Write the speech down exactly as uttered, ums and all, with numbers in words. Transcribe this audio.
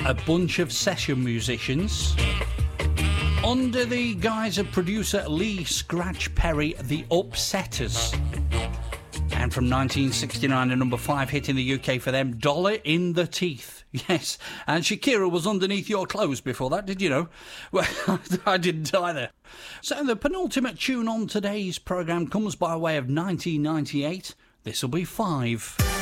a bunch of session musicians under the guise of producer Lee Scratch Perry, the Upsetters. And from nineteen sixty-nine, a number five hit in the U K for them, Dollar in the Teeth. Yes, and Shakira was underneath your clothes before that, did you know? Well, I didn't either. So the penultimate tune on today's programme comes by way of nineteen ninety-eight. This'll be five.